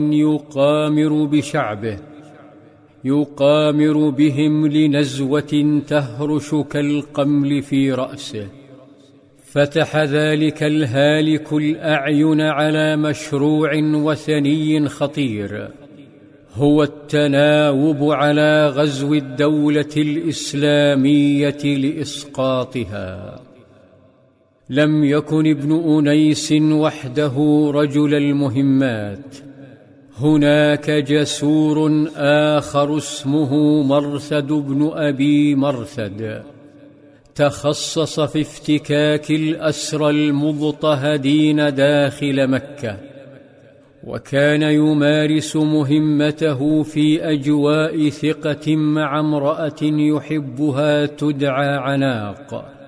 يقامر بشعبه، يقامر بهم لنزوة تهرش كالقمل في رأسه. فتح ذلك الهالك الأعين على مشروع وثني خطير، هو التناوب على غزو الدولة الإسلامية لإسقاطها. لم يكن ابن أنيس وحده رجل المهمات، هناك جسور آخر اسمه مرثد بن أبي مرثد، تخصص في افتكاك الأسرى المضطهدين داخل مكة، وكان يمارس مهمته في أجواء ثقة مع امرأة يحبها تدعى عناق.